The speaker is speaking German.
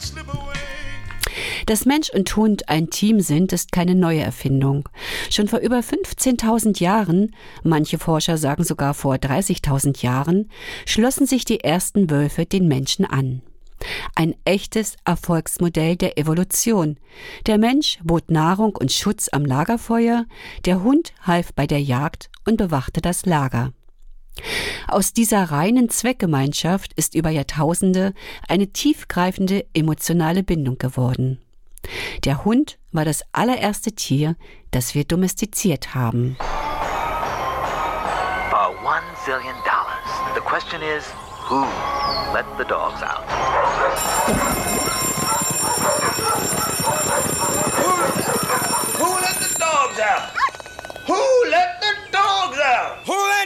Dass Mensch und Hund ein Team sind, ist keine neue Erfindung. Schon vor über 15.000 Jahren, manche Forscher sagen sogar vor 30.000 Jahren, schlossen sich die ersten Wölfe den Menschen an. Ein echtes Erfolgsmodell der Evolution. Der Mensch bot Nahrung und Schutz am Lagerfeuer, der Hund half bei der Jagd und bewachte das Lager. Aus dieser reinen Zweckgemeinschaft ist über Jahrtausende eine tiefgreifende emotionale Bindung geworden. Der Hund war das allererste Tier, das wir domestiziert haben. For $1 zillion. The question is, who let the dogs out? Who let the dogs out? Who let the dogs out? Who let